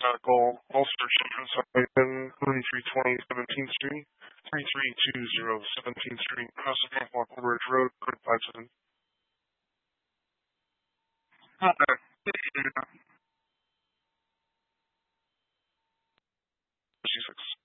Medical Ulster Children's Hospital, 3320 17th Street, 3320 17th Street, across the Norfolk Ridge Road, code 57. Okay. 56.